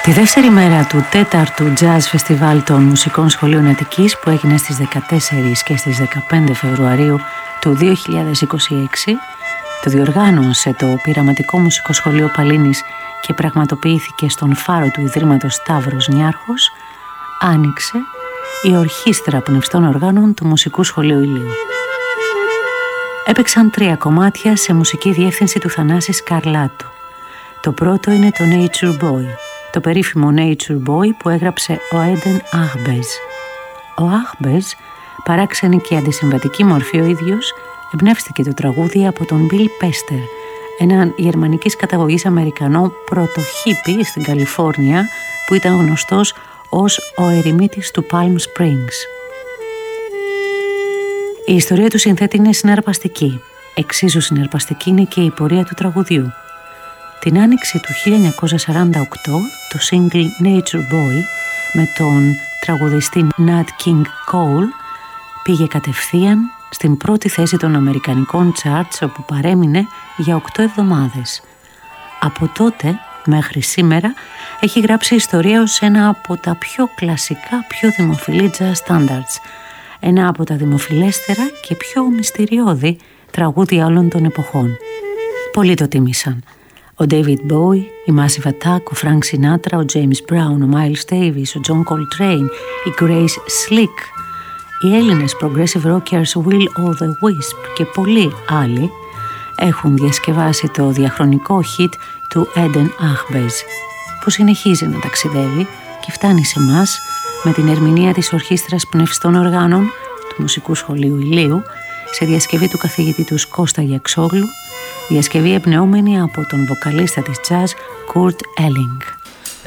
Τη δεύτερη μέρα του 4ου Jazz Festival των Μουσικών Σχολείων Αττικής, που έγινε στις 14 και στις 15 Φεβρουαρίου του 2026, το διοργάνωσε το Πειραματικό Μουσικό Σχολείο Παλίνης και πραγματοποιήθηκε στον φάρο του Ιδρύματος Σταύρος Νιάρχος, άνοιξε η Ορχήστρα Πνευστών Οργάνων του Μουσικού Σχολείου Ηλίου. Έπαιξαν 3 κομμάτια σε μουσική διεύθυνση του Θανάση Σκαρλάτου. Το πρώτο είναι το Nature Boy, το περίφημο Nature Boy που έγραψε ο Eden Achbez. Ο Achbez, παράξενη και αντισυμβατική μορφή ο ίδιος, εμπνεύστηκε το τραγούδι από τον Bill Pester, έναν γερμανικής καταγωγής Αμερικανό πρωτοχίπη στην Καλιφόρνια που ήταν γνωστός ως ο ερημίτης του Palm Springs. Η ιστορία του συνθέτη είναι συναρπαστική. Εξίσου συναρπαστική είναι και η πορεία του τραγουδιού. Την άνοιξη του 1948, το single Nature Boy με τον τραγουδιστή Nat King Cole πήγε κατευθείαν στην πρώτη θέση των αμερικανικών charts, όπου παρέμεινε για 8 εβδομάδες. Από τότε μέχρι σήμερα έχει γράψει ιστορία ως ένα από τα πιο κλασικά, πιο δημοφιλή jazz standards, ένα από τα δημοφιλέστερα και πιο μυστηριώδη τραγούδια όλων των εποχών. Πολλοί το τίμησαν. Ο David Bowie, η Massive Attack, ο Frank Sinatra, ο James Brown, ο Miles Davis, ο John Coltrane, η Grace Slick, οι Έλληνες progressive rockers Will O' The Wisp και πολλοί άλλοι έχουν διασκευάσει το διαχρονικό hit του Eden Achbez, που συνεχίζει να ταξιδεύει και φτάνει σε μας με την ερμηνεία της Ορχήστρας Πνευστών Οργάνων του Μουσικού Σχολείου Ηλίου σε διασκευή του καθηγητή του Κώστα Γιαξόγλου, διασκευή εμπνεόμενη από τον βοκαλίστα της jazz Kurt Elling.